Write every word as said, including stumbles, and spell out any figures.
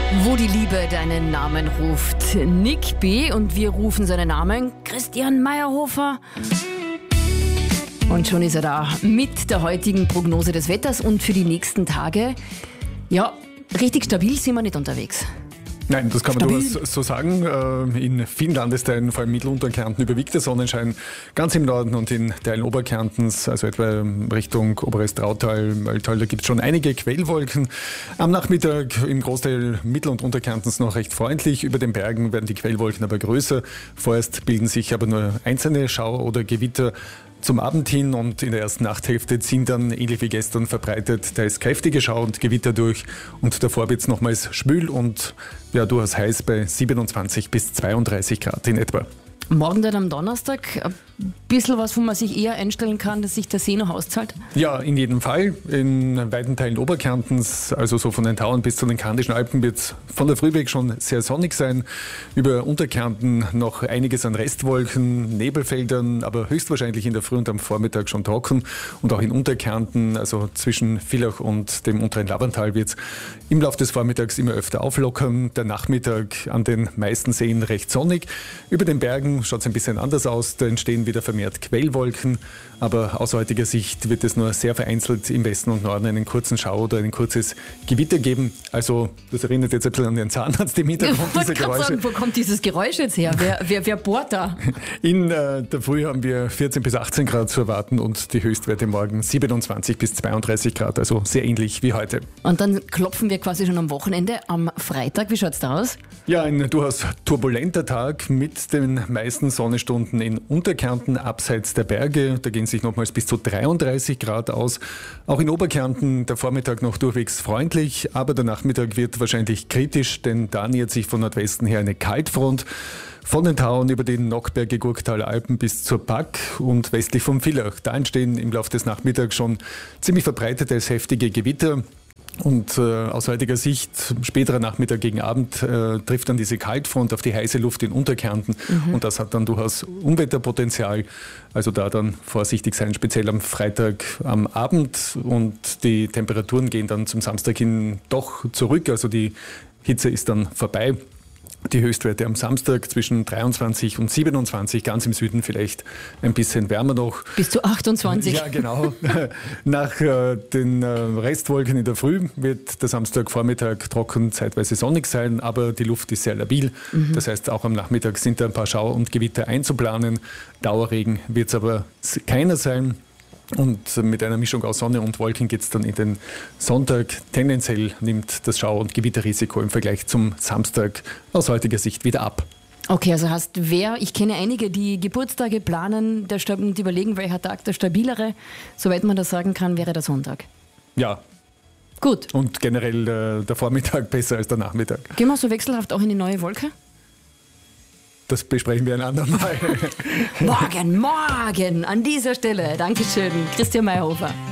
Wo die Liebe deinen Namen ruft. Nick B. und wir rufen seinen Namen Christian Meyerhofer. Und schon ist er da mit der heutigen Prognose des Wetters und für die nächsten Tage. Ja, richtig stabil sind wir nicht unterwegs. Nein, das kann man Stabil. durchaus so sagen. In vielen Landesteilen, vor allem Mittelunterkärnten, überwiegt der Sonnenschein. Ganz im Norden und in Teilen Oberkärntens, also etwa Richtung Oberes Trautal, Alttal, da gibt es schon einige Quellwolken. Am Nachmittag im Großteil Mittel- und Unterkärntens noch recht freundlich. Über den Bergen werden die Quellwolken aber größer. Vorerst bilden sich aber nur einzelne Schauer oder Gewitter zum Abend hin und in der ersten Nachthälfte ziehen dann, ähnlich wie gestern, verbreitet teils kräftige Schauer und Gewitter durch und davor wird es nochmals schwül und ja, durchaus heiß bei siebenundzwanzig bis zweiunddreißig Grad in etwa. Morgen dann am Donnerstag ein bisschen was, wo man sich eher einstellen kann, dass sich der See noch auszahlt? Ja, in jedem Fall. In weiten Teilen Oberkärntens, also so von den Tauern bis zu den Kandischen Alpen, wird es von der Früh weg schon sehr sonnig sein. Über Unterkärnten noch einiges an Restwolken, Nebelfeldern, aber höchstwahrscheinlich in der Früh und am Vormittag schon trocken. Und auch in Unterkärnten, also zwischen Villach und dem unteren Labertal, wird es im Laufe des Vormittags immer öfter auflockern. Der Nachmittag an den meisten Seen recht sonnig. Über den Bergen schaut es ein bisschen anders aus. Da entstehen wieder vermehrt Quellwolken, aber aus heutiger Sicht wird es nur sehr vereinzelt im Westen und Norden einen kurzen Schauer oder ein kurzes Gewitter geben. Also das erinnert jetzt ein bisschen an den Zahnarzt im Hintergrund, diese Geräusche. Sagen, wo kommt dieses Geräusch jetzt her? Wer, wer, wer bohrt da? In äh, der Früh haben wir vierzehn bis achtzehn Grad zu erwarten und die Höchstwerte morgen siebenundzwanzig bis zweiunddreißig Grad, also sehr ähnlich wie heute. Und dann klopfen wir quasi schon am Wochenende, am Freitag. Wie schaut es da aus? Ja, ein durchaus turbulenter Tag mit den meisten Sonnenstunden in Unterkärnten abseits der Berge. Da gehen sich nochmals bis zu dreiunddreißig Grad aus. Auch in Oberkärnten der Vormittag noch durchwegs freundlich, aber der Nachmittag wird wahrscheinlich kritisch, denn da nähert sich von Nordwesten her eine Kaltfront. Von den Tauern über den Nockberge Gurktaler Alpen bis zur Back und westlich vom Villach. Da entstehen im Laufe des Nachmittags schon ziemlich verbreitetes heftige Gewitter. Und äh, aus heutiger Sicht, späterer Nachmittag gegen Abend, äh, trifft dann diese Kaltfront auf die heiße Luft in Unterkärnten. Mhm. Und das hat dann durchaus Unwetterpotenzial. Also da dann vorsichtig sein, speziell am Freitag am Abend. Und die Temperaturen gehen dann zum Samstag hin doch zurück. Also die Hitze ist dann vorbei. Die Höchstwerte am Samstag zwischen dreiundzwanzig und siebenundzwanzig, ganz im Süden vielleicht ein bisschen wärmer noch. Bis zu achtundzwanzig. Ja, genau. Nach äh, den äh, Restwolken in der Früh wird der Samstagvormittag trocken, zeitweise sonnig sein, aber die Luft ist sehr labil. Mhm. Das heißt, auch am Nachmittag sind da ein paar Schauer und Gewitter einzuplanen. Dauerregen wird es aber keiner sein. Und mit einer Mischung aus Sonne und Wolken geht es dann in den Sonntag. Tendenziell nimmt das Schauer- und Gewitterrisiko im Vergleich zum Samstag aus heutiger Sicht wieder ab. Okay, also heißt, wer, ich kenne einige, die Geburtstage planen der, und überlegen, welcher Tag der stabilere, soweit man das sagen kann, wäre der Sonntag. Ja. Gut. Und generell äh, der Vormittag besser als der Nachmittag. Gehen wir so wechselhaft auch in die neue Wolke? Das besprechen wir ein andermal. Morgen, morgen an dieser Stelle. Dankeschön, Christian Meyerhofer.